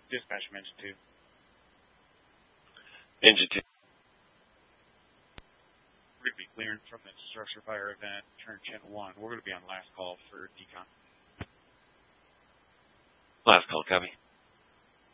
Dispatch from Engine 2. Engine 2. We're going to be clearing from the structure fire event, turn channel 1. We're going to be on last call for decon. Last call, copy.